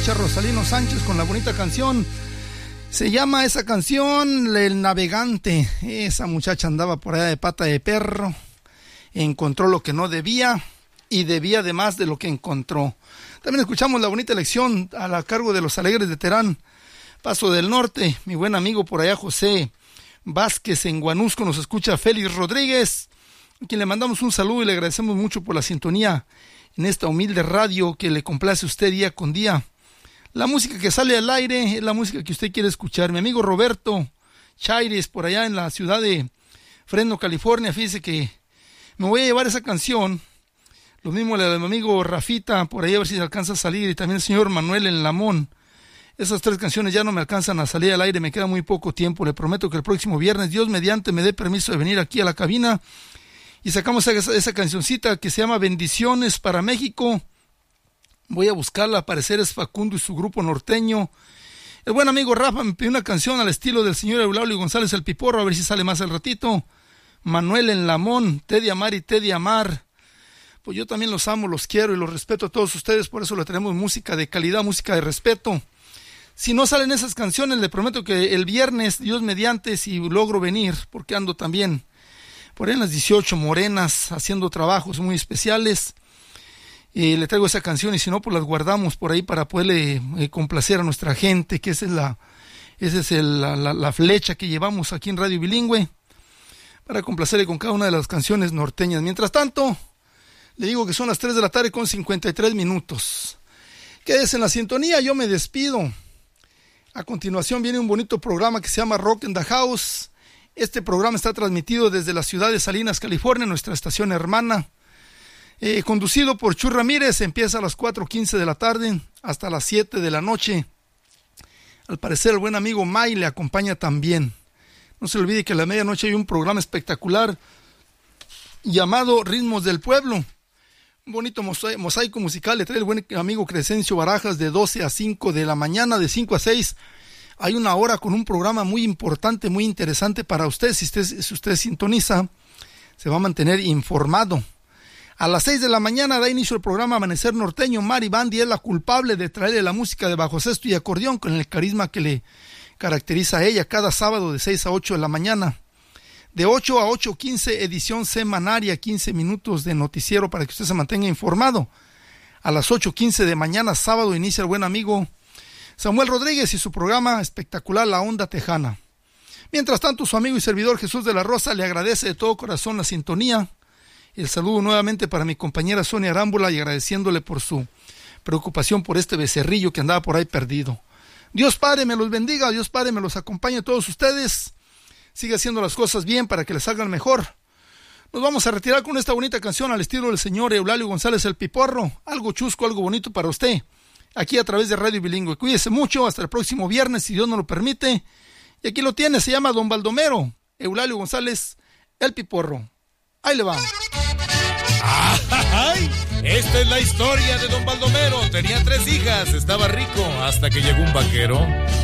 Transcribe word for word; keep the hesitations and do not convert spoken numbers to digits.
escucha Rosalino Sánchez con la bonita canción. Se llama esa canción El Navegante. Esa muchacha andaba por allá de pata de perro, encontró lo que no debía y debía de más de lo que encontró. También escuchamos la bonita lección a la cargo de los Alegres de Terán, Paso del Norte. Mi buen amigo por allá José Vázquez en Guanusco nos escucha Félix Rodríguez, a quien le mandamos un saludo y le agradecemos mucho por la sintonía en esta humilde radio que le complace a usted día con día. La música que sale al aire es la música que usted quiere escuchar. Mi amigo Roberto Chaires, por allá en la ciudad de Fresno, California, fíjese que me voy a llevar esa canción. Lo mismo le da a mi amigo Rafita, por ahí a ver si se alcanza a salir, y también el señor Manuel en Lamón. Esas tres canciones ya no me alcanzan a salir al aire, me queda muy poco tiempo. Le prometo que el próximo viernes, Dios mediante, me dé permiso de venir aquí a la cabina y sacamos esa, esa cancioncita que se llama Bendiciones para México. Voy a buscarla, al parecer es Facundo y su grupo norteño. El buen amigo Rafa me pidió una canción al estilo del señor Eulalio González el Piporro, a ver si sale más al ratito. Manuel en Lamón, Teddy Amar y Teddy Amar. Pues yo también los amo, los quiero y los respeto a todos ustedes, por eso le tenemos música de calidad, música de respeto. Si no salen esas canciones, le prometo que el viernes, Dios mediante, si logro venir, porque ando también por ahí en las dieciocho Morenas haciendo trabajos muy especiales, y le traigo esa canción, y si no, pues las guardamos por ahí para poderle eh, complacer a nuestra gente, que esa es la, esa es el, la, la, la flecha que llevamos aquí en Radio Bilingüe, para complacerle con cada una de las canciones norteñas. Mientras tanto, le digo que son las tres de la tarde con cincuenta y tres minutos. Quédese en la sintonía, yo me despido. A continuación viene un bonito programa que se llama Rock in the House. Este programa está transmitido desde la ciudad de Salinas, California, nuestra estación hermana. Eh, conducido por Chu Ramírez, empieza a las cuatro quince de la tarde hasta las siete de la noche. Al parecer el buen amigo May le acompaña también. No se olvide que a la medianoche hay un programa espectacular llamado Ritmos del Pueblo. Un bonito mosaico musical le trae el buen amigo Crescencio Barajas de doce a cinco de la mañana, de cinco a seis. Hay una hora con un programa muy importante, muy interesante para usted. Si usted, si usted sintoniza, se va a mantener informado. A las seis de la mañana da inicio el programa Amanecer Norteño. Mari Bandi es la culpable de traerle la música de bajo sexto y acordeón con el carisma que le caracteriza a ella, cada sábado de seis a ocho de la mañana. De ocho a ocho quince, edición semanaria, quince minutos de noticiero para que usted se mantenga informado. A las ocho quince de mañana, sábado, inicia el buen amigo Samuel Rodríguez y su programa espectacular La Onda Tejana. Mientras tanto, su amigo y servidor Jesús de la Rosa le agradece de todo corazón la sintonía. El saludo nuevamente para mi compañera Sonia Arámbula y agradeciéndole por su preocupación por este becerrillo que andaba por ahí perdido. Dios Padre me los bendiga, Dios Padre me los acompañe a todos ustedes. Sigue haciendo las cosas bien para que les salgan mejor. Nos vamos a retirar con esta bonita canción al estilo del señor Eulalio González el Piporro. Algo chusco, algo bonito para usted, aquí a través de Radio Bilingüe. Cuídese mucho, hasta el próximo viernes, si Dios nos lo permite. Y aquí lo tiene, se llama Don Baldomero, Eulalio González el Piporro. Ahí le va. ¡Ay! Esta es la historia de Don Baldomero. Tenía tres hijas, estaba rico hasta que llegó un vaquero.